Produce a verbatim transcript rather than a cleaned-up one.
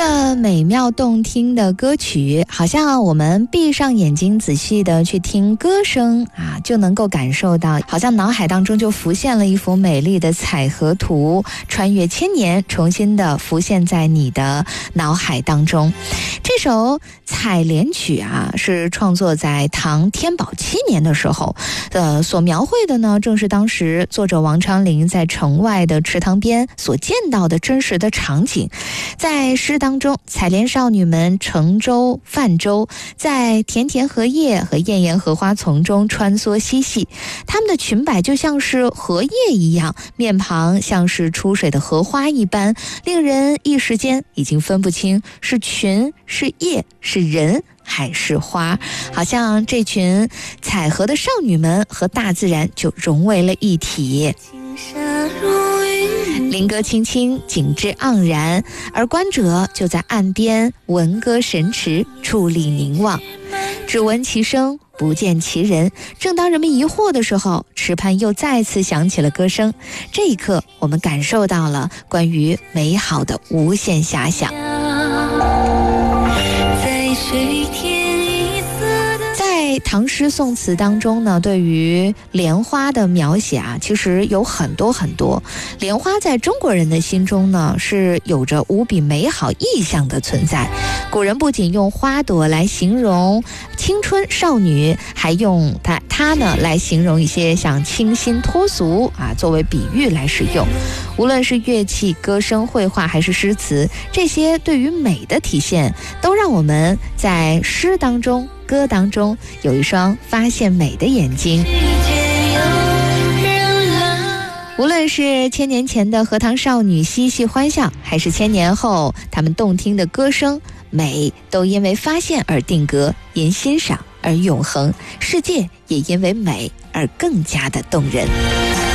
么美妙动听的歌曲，好像我们闭上眼睛仔细的去听歌声啊，就能够感受到，好像脑海当中就浮现了一幅美丽的彩河图，穿越千年，重新的浮现在你的脑海当中。这首采莲曲啊，是创作在唐天宝七年的时候，呃，所描绘的呢，正是当时作者王昌龄在城外的池塘边所见到的真实的场景。在诗当中，采莲少女们乘舟泛舟，在田田荷叶和艳艳荷花丛中穿梭嬉戏，她们的裙摆就像是荷叶一样，面庞像是出水的荷花一般，令人一时间已经分不清是裙是叶是人还是花，好像这群采荷的少女们和大自然就融为了一体。林歌轻轻，景致盎然，而观者就在岸边闻歌神驰，矗立凝望，只闻其声，不见其人。正当人们疑惑的时候，池畔又再次响起了歌声。这一刻，我们感受到了关于美好的无限遐想。在水天一色的在唐诗宋词当中呢，对于莲花的描写啊，其实有很多很多。莲花在中国人的心中呢，是有着无比美好意象的存在。古人不仅用花朵来形容青春少女，还用它它呢来形容一些像清新脱俗啊，作为比喻来使用。无论是乐器、歌声、绘画还是诗词，这些对于美的体现，都让我们在诗当中、歌当中有一双发现美的眼睛。无论是千年前的荷塘少女嬉戏欢笑，还是千年后她们动听的歌声，美都因为发现而定格，因欣赏而永恒，世界也因为美而更加的动人。